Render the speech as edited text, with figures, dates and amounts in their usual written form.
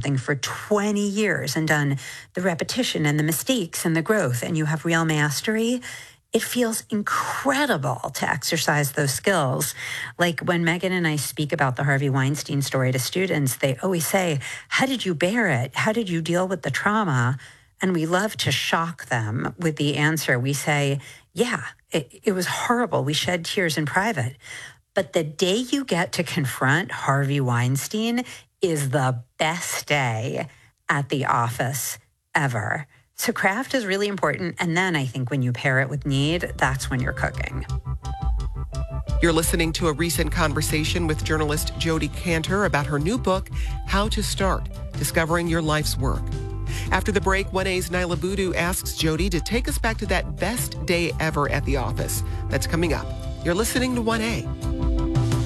something for 20 years and done the repetition and the mistakes and the growth, and you have real mastery, it feels incredible to exercise those skills. Like when Megan and I speak about the Harvey Weinstein story to students, they always say, how did you bear it? How did you deal with the trauma? And we love to shock them with the answer. We say, yeah, it was horrible. We shed tears in private. But the day you get to confront Harvey Weinstein is the best day at the office ever. So craft is really important. And then I think when you pair it with need, that's when you're cooking. You're listening to a recent conversation with journalist Jodi Kantor about her new book, How to Start, Discovering Your Life's Work. After the break, 1A's Niala Boodoo asks Jodi to take us back to that best day ever at the office. That's coming up. You're listening to 1A.